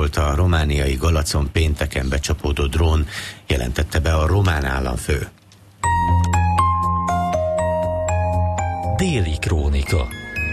volt a romániai Galacon pénteken becsapódó drón, jelentette be a román államfő. Déli krónika.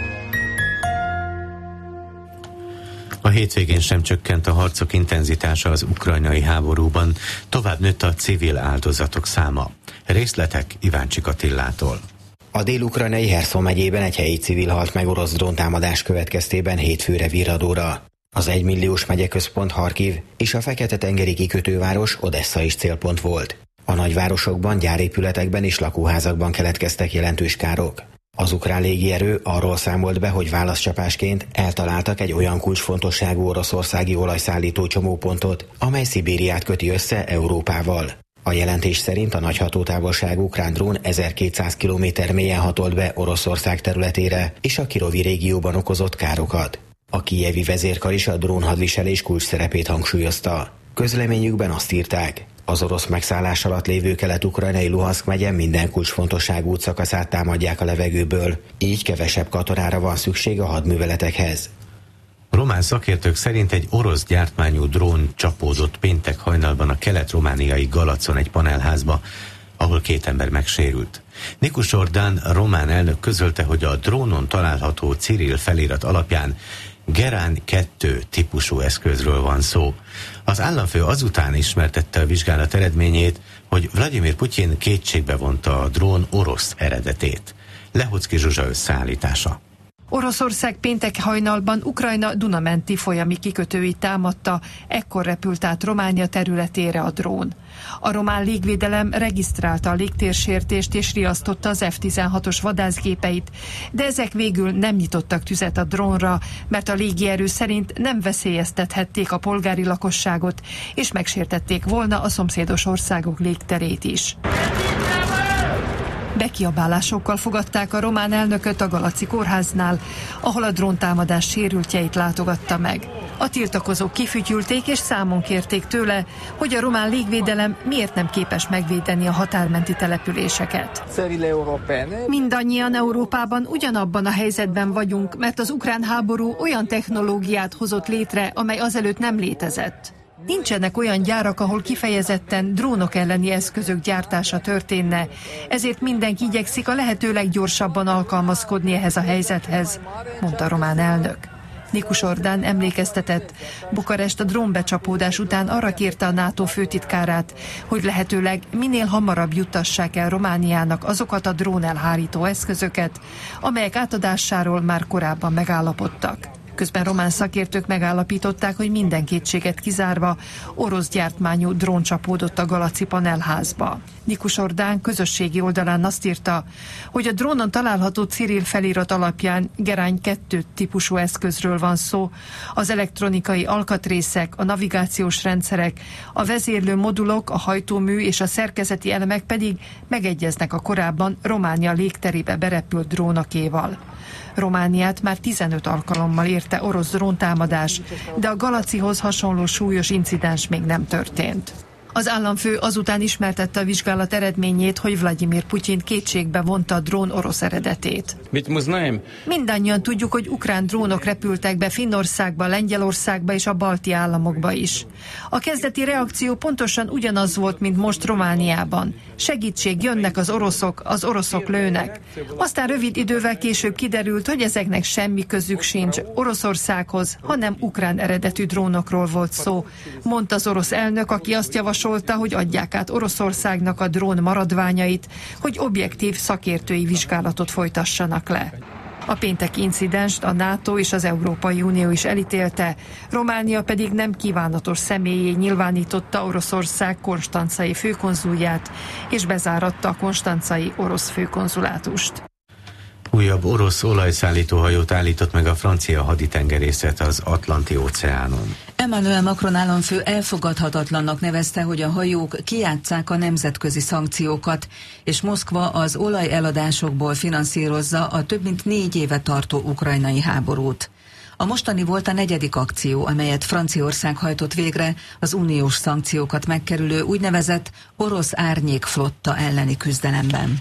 A hétvégén sem csökkent a harcok intenzitása az ukrajnai háborúban, tovább nőtt a civil áldozatok száma. Részletek Iváncsik Attillától. A dél-ukrajnai Herszon megyében egy helyi civil halt meg orosz dróntámadás következtében hétfőre virradóra. Az 1 milliós megyeközpont Harkiv és a Fekete-tengeri kikötőváros Odessa is célpont volt. A nagyvárosokban, gyárépületekben és lakóházakban keletkeztek jelentős károk. Az ukrán légierő arról számolt be, hogy válaszcsapásként eltaláltak egy olyan kulcsfontosságú oroszországi olajszállító csomópontot, amely Szibériát köti össze Európával. A jelentés szerint a nagy hatótávolságú ukrán drón 1200 km mélyen hatolt be Oroszország területére és a Kirovi régióban okozott károkat. A kijevi vezérkar is a drónhadviselés kulcs szerepét hangsúlyozta. Közleményükben azt írták: az orosz megszállás alatt lévő kelet-ukrajnai Luhanszk megye minden kulcsfontosságú útszakaszát támadják a levegőből, így kevesebb katonára van szükség a hadműveletekhez. Román szakértők szerint egy orosz gyártmányú drón csapódott péntek hajnalban a kelet-romániai Galacon egy panelházba, ahol 2 ember megsérült. Nikus Orbán román elnök közölte, hogy a drónon található Cirill felirat alapján Gerán 2 típusú eszközről van szó. Az államfő azután ismertette a vizsgálat eredményét, hogy Vladimir Putyin kétségbe vonta a drón orosz eredetét. Lehocki Zsuzsa összeállítása. Oroszország péntek hajnalban Ukrajna Dunamenti folyami kikötőit támadta, ekkor repült át Románia területére a drón. A román légvédelem regisztrálta a légtérsértést és riasztotta az F-16-os vadászgépeit, de ezek végül nem nyitottak tüzet a drónra, mert a légierő szerint nem veszélyeztethették a polgári lakosságot, és megsértették volna a szomszédos országok légterét is. Bekiabálásokkal fogadták a román elnököt a Galaci kórháznál, ahol a dróntámadás sérültjeit látogatta meg. A tiltakozók kifütyülték és számon kérték tőle, hogy a román légvédelem miért nem képes megvédeni a határmenti településeket. Mindannyian Európában ugyanabban a helyzetben vagyunk, mert az ukrán háború olyan technológiát hozott létre, amely azelőtt nem létezett. Nincsenek olyan gyárak, ahol kifejezetten drónok elleni eszközök gyártása történne, ezért mindenki igyekszik a lehető leggyorsabban alkalmazkodni ehhez a helyzethez, mondta a román elnök. Nikus Orbán emlékeztetett, Bukarest a drónbecsapódás után arra kérte a NATO főtitkárát, hogy lehetőleg minél hamarabb juttassák el Romániának azokat a drónelhárító eszközöket, amelyek átadásáról már korábban megállapodtak. Közben román szakértők megállapították, hogy minden kétséget kizárva orosz gyártmányú drón csapódott a Galaci panelházba. Nikus Orbán közösségi oldalán azt írta, hogy a drónon található Cirill felirat alapján Gerán 2 típusú eszközről van szó, az elektronikai alkatrészek, a navigációs rendszerek, a vezérlő modulok, a hajtómű és a szerkezeti elemek pedig megegyeznek a korábban Románia légterébe berepült drónokéval. Romániát már 15 alkalommal érte orosz dróntámadás, de a Galacihoz hasonló súlyos incidens még nem történt. Az államfő azután ismertette a vizsgálat eredményét, hogy Vladimir Putyin kétségbe vonta a drón orosz eredetét. Mindannyian tudjuk, hogy ukrán drónok repültek be Finnországba, Lengyelországba és a balti államokba is. A kezdeti reakció pontosan ugyanaz volt, mint most Romániában. Segítség, jönnek az oroszok lőnek. Aztán rövid idővel később kiderült, hogy ezeknek semmi közük sincs Oroszországhoz, hanem ukrán eredetű drónokról volt szó, mondta az orosz elnök, aki azt javasolta, hogy adják át Oroszországnak a drón maradványait, hogy objektív szakértői vizsgálatot folytassanak le. A pénteki incidenst a NATO és az Európai Unió is elítélte, Románia pedig nem kívánatos személyé nyilvánította Oroszország konstancai főkonzulját, és bezáratta a konstancai orosz főkonzulátust. Újabb orosz olajszállító hajót állított meg a francia haditengerészet az Atlanti-óceánon. Emmanuel Macron államfő elfogadhatatlannak nevezte, hogy a hajók kijátsszák a nemzetközi szankciókat, és Moszkva az olajeladásokból finanszírozza a több mint 4 éve tartó ukrajnai háborút. A mostani volt a 4. akció, amelyet Franciaország hajtott végre az uniós szankciókat megkerülő úgynevezett orosz árnyékflotta elleni küzdelemben.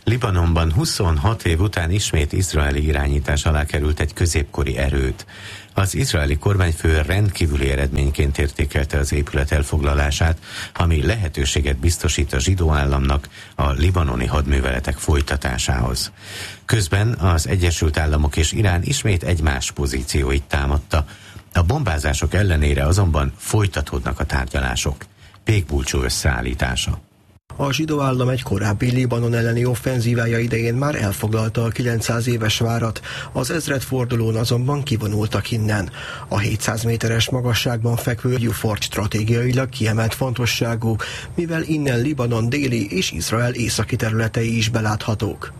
Libanonban 26 év után ismét izraeli irányítás alá került egy középkori erőd. Az izraeli kormányfő rendkívüli eredményként értékelte az épület elfoglalását, ami lehetőséget biztosít a zsidó államnak a libanoni hadműveletek folytatásához. Közben az Egyesült Államok és Irán ismét egymás pozícióit támadta. A bombázások ellenére azonban folytatódnak a tárgyalások. Pékbulcsú összeállítása. A zsidó állam egy korábbi Libanon elleni offenzívája idején már elfoglalta a 900 éves várat, az ezredfordulón azonban kivonultak innen. A 700 méteres magasságban fekvő Jufort stratégiailag kiemelt fontosságú, mivel innen Libanon déli és Izrael északi területei is beláthatók.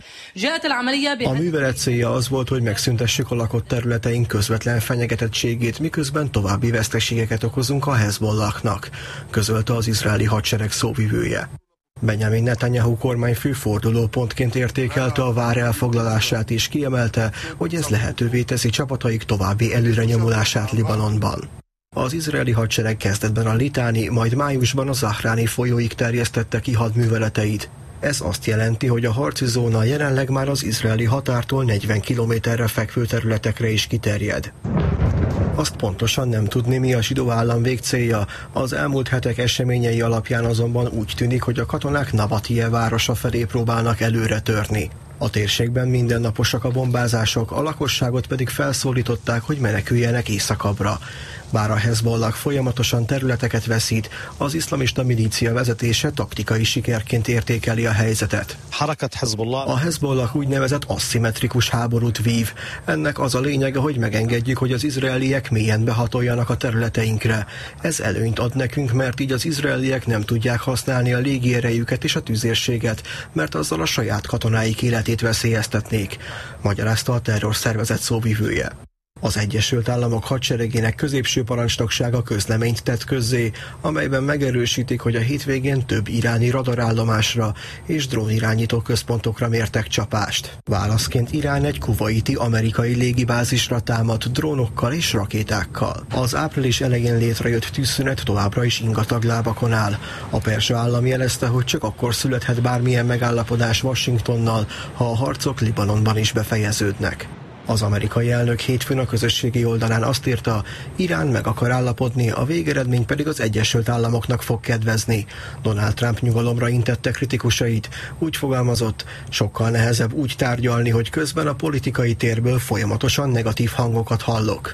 A művelet célja az volt, hogy megszüntessük a lakott területeink közvetlen fenyegetettségét, miközben további veszteségeket okozunk a Hezbollahnak, közölte az izraeli hadsereg szóvivője. Benjamin Netanyahu kormányfő fordulópontként értékelte a vár elfoglalását és kiemelte, hogy ez lehetővé teszi csapataik további előrenyomulását Libanonban. Az izraeli hadsereg kezdetben a Litáni, majd májusban a Zahráni folyóig terjesztette ki hadműveleteit. Ez azt jelenti, hogy a harci zóna jelenleg már az izraeli határtól 40 kilométerre fekvő területekre is kiterjed. Azt pontosan nem tudni, mi a zsidó állam végcélja. Az elmúlt hetek eseményei alapján azonban úgy tűnik, hogy a katonák Navatie városa felé próbálnak előre törni. A térségben mindennaposak a bombázások, a lakosságot pedig felszólították, hogy meneküljenek északabbra. Bár a Hezbollah folyamatosan területeket veszít, az iszlamista milícia vezetése taktikai sikerként értékeli a helyzetet. A Hezbollah úgynevezett aszimmetrikus háborút vív. Ennek az a lényege, hogy megengedjük, hogy az izraeliek mélyen behatoljanak a területeinkre. Ez előnyt ad nekünk, mert így az izraeliek nem tudják használni a légierejüket és a tüzérséget, mert azzal a saját katonáik életét veszélyeztetnék, magyarázta a terrorszervezet szóvivője. Az Egyesült Államok hadseregének középső parancsnoksága közleményt tett közzé, amelyben megerősítik, hogy a hétvégén több iráni radarállomásra és drónirányító központokra mértek csapást. Válaszként Irán egy kuvaiti amerikai légibázisra támadt drónokkal és rakétákkal. Az április elején létrejött tűzszünet továbbra is ingatag lábakon áll. A perzsa állam jelezte, hogy csak akkor születhet bármilyen megállapodás Washingtonnal, ha a harcok Libanonban is befejeződnek. Az amerikai elnök hétfőn a közösségi oldalán azt írta, Irán meg akar állapodni, a végeredmény pedig az Egyesült Államoknak fog kedvezni. Donald Trump nyugalomra intette kritikusait, úgy fogalmazott, sokkal nehezebb úgy tárgyalni, hogy közben a politikai térből folyamatosan negatív hangokat hallok.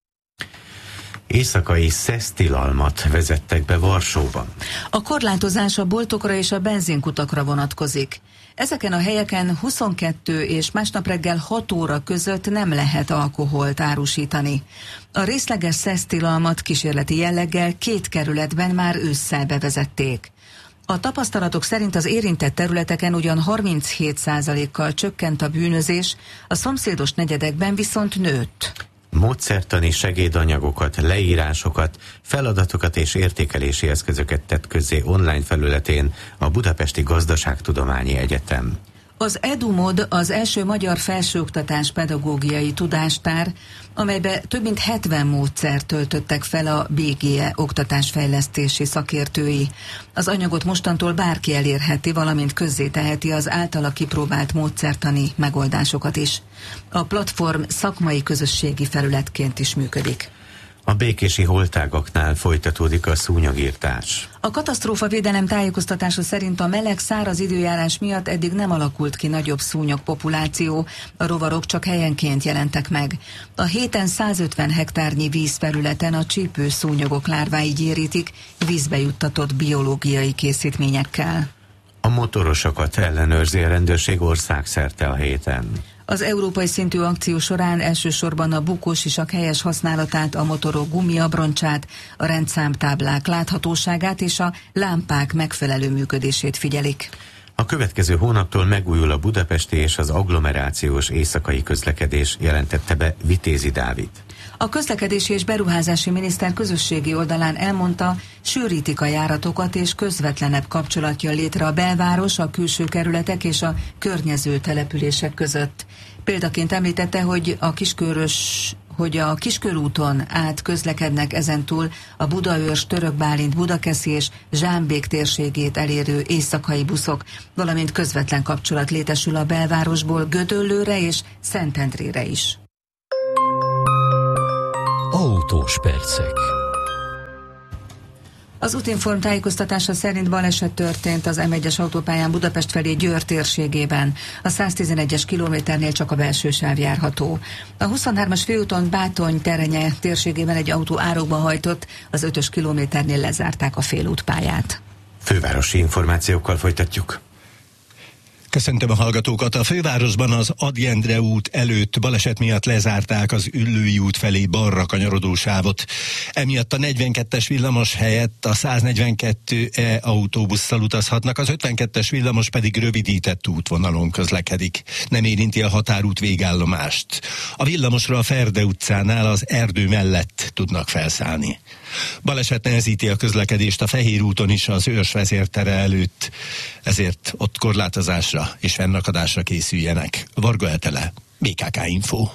Éjszakai szesztilalmat vezettek be Varsóban. A korlátozás a boltokra és a benzinkutakra vonatkozik. Ezeken a helyeken 22 és másnap reggel 6 óra között nem lehet alkoholt árusítani. A részleges szesztilalmat kísérleti jelleggel 2 kerületben már ősszel bevezették. A tapasztalatok szerint az érintett területeken ugyan 37%-kal csökkent a bűnözés, a szomszédos negyedekben viszont nőtt. Módszertani segédanyagokat, leírásokat, feladatokat és értékelési eszközöket tett közzé online felületén a Budapesti Gazdaságtudományi Egyetem. Az EduMod az első magyar felsőoktatás pedagógiai tudástár, amelybe több mint 70 módszert töltöttek fel a BGE oktatásfejlesztési szakértői. Az anyagot mostantól bárki elérheti, valamint közzéteheti az általa kipróbált módszertani megoldásokat is. A platform szakmai közösségi felületként is működik. A békési holtágaknál folytatódik a szúnyogirtás. A katasztrófavédelem tájékoztatása szerint a meleg-száraz időjárás miatt eddig nem alakult ki nagyobb szúnyog populáció, a rovarok csak helyenként jelentek meg. A héten 150 hektárnyi vízfelületen a csípő szúnyogok lárvái gyérítik vízbe juttatott biológiai készítményekkel. A motorosokat ellenőrzi a rendőrség országszerte a héten. Az európai szintű akció során elsősorban a bukósisak helyes használatát, a motorok gumiabroncsát, a rendszámtáblák láthatóságát és a lámpák megfelelő működését figyelik. A következő hónaptól megújul a budapesti és az agglomerációs éjszakai közlekedés, jelentette be Vitézi Dávid. A közlekedési és beruházási miniszter közösségi oldalán elmondta, sűrítik a járatokat és közvetlenebb kapcsolat jön létre a belváros, a külső kerületek és a környező települések között. Példaként említette, hogy a Kiskörúton át közlekednek ezentúl a Budaörs, Törökbálint, Budakeszi és Zsámbék térségét elérő éjszakai buszok, valamint közvetlen kapcsolat létesül a belvárosból Gödöllőre és Szentendrére is. autós percek. Az Útinform tájékoztatása szerint baleset történt az M1-es autópályán Budapest felé Győr térségében. A 111-es kilométernél csak a belső sáv járható. A 23-as főúton Bátony-Terenye térségében egy autó árokba hajtott, az 5-ös kilométernél lezárták a félútpályát. Fővárosi információkkal folytatjuk. Köszöntöm a hallgatókat. A fővárosban az Ady Endre út előtt baleset miatt lezárták az Üllői út felé balra kanyarodó sávot. Emiatt a 42-es villamos helyett a 142E autóbusszal utazhatnak, az 52-es villamos pedig rövidített útvonalon közlekedik. Nem érinti a határút végállomást. A villamosra a Ferde utcánál az erdő mellett tudnak felszállni. Baleset nehezíti a közlekedést a Fehér úton is az Őrs vezértere előtt, ezért ott korlátozásra és fennakadásra készüljenek. Varga Etele, BKK Info.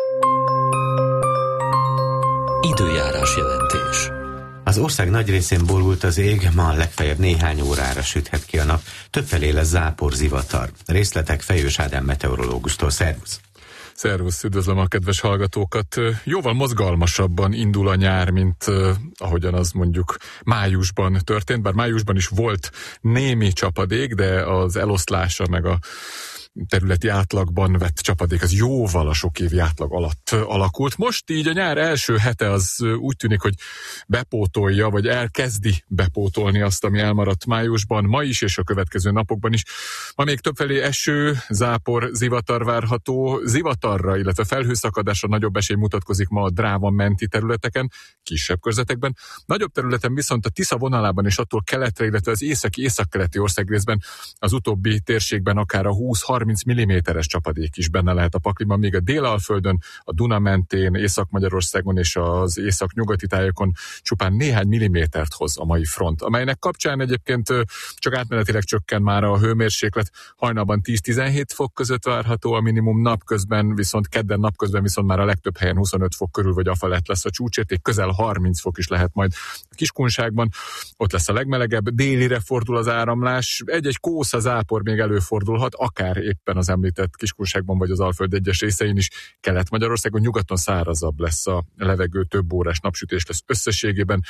Időjárás jelentés. Az ország nagy részén borult az ég, ma legfeljebb néhány órára süthet ki a nap. Többfelé lesz zápor, zivatar. Részletek Fejős Ádám meteorológustól. Szervusz! Szervusz, üdvözlöm a kedves hallgatókat. Jóval mozgalmasabban indul a nyár, mint ahogyan az mondjuk májusban történt, bár májusban is volt némi csapadék, de az eloszlása meg a területi átlagban vett csapadék az jóval a sok évi átlag alatt alakult. Most így a nyár első hete az úgy tűnik, hogy bepótolja, vagy elkezdi bepótolni azt, ami elmaradt májusban, ma is és a következő napokban is. Ma még többfelé eső, zápor, zivatar várható. Zivatarra, illetve felhőszakadásra nagyobb esély mutatkozik ma a Dráva menti területeken, kisebb körzetekben. Nagyobb területen viszont a Tisza vonalában és attól keletre, illetve az északi-északkeleti országrészben, az utóbbi térségben akár a 20-30 mm-es csapadék is benne lehet a pakliban, még a Délalföldön, a Duna mentén, Észak-Magyarországon és az észak-nyugati tájokon csupán néhány millimétert hoz a mai front, amelynek kapcsán egyébként csak átmenetileg csökken már a hőmérséklet, hajnalban 10-17 fok között várható a minimum, napközben viszont kedden napközben viszont már a legtöbb helyen 25 fok körül vagy afelett lesz a csúcsérték, közel 30 fok is lehet majd a Kiskunságban, ott lesz a legmelegebb, délire fordul az áramlás, egy-egy kósza zápor még előfordulhat, akár éppen az említett Kiskunságban vagy az Alföld egyes részein is, Kelet-Magyarországon, nyugaton szárazabb lesz a levegő, több órás napsütés lesz összességében.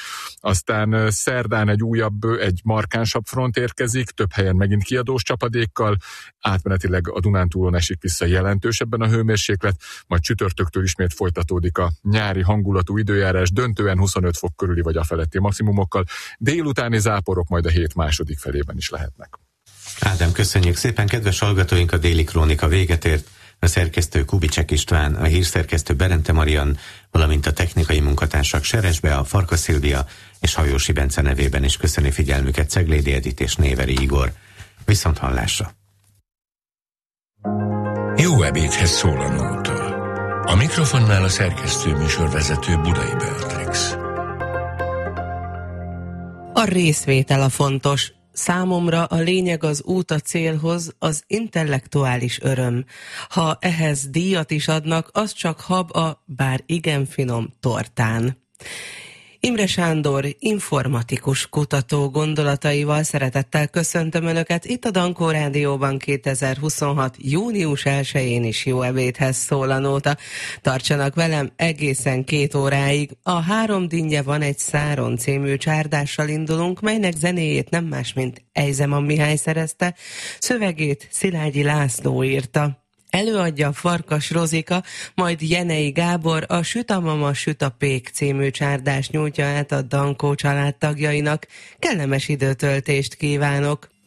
Aztán szerdán egy újabb, egy markánsabb front érkezik, több helyen megint kiadós csapadékkal, átmenetileg a Dunántúlon esik vissza jelentősebben a hőmérséklet, majd csütörtöktől ismét folytatódik a nyári hangulatú időjárás, döntően 25 fok körüli vagy afeletti maximumokkal, délutáni záporok majd a hét második felében is lehetnek. Ádám, köszönjük szépen, kedves hallgatóink, a Déli Krónika véget ért. A szerkesztő Kubicsek István, a hírszerkesztő Berente Marian, valamint a technikai munkatársak Seresbe, a Farkas Szilvia és Hajósi Bence nevében is köszöni figyelmüket Ceglédi Edit és Néveri Igor. Viszont hallásra! Jó ebédhez szól a nóta. A mikrofonnál a szerkesztő műsorvezető Budai Beatrix. A részvétel a fontos. Számomra a lényeg az út a célhoz, az intellektuális öröm. Ha ehhez díjat is adnak, az csak hab a bár igen finom tortán. Imre Sándor, informatikus kutató gondolataival szeretettel köszöntöm Önöket itt a Dankó Rádióban 2026. június 1-én is. Jó ebédhez szól a nóta. Tartsanak velem egészen 2 óráig. A 3 dinnye van egy száron című csárdással indulunk, melynek zenéjét nem más, mint Ejzeman Mihály szerezte, szövegét Szilágyi László írta. Előadja Farkas Rozika, majd Jenei Gábor a Süt a Mama, Süt a Pék című csárdást nyújtja át a Dankó családtagjainak. Kellemes időtöltést kívánok!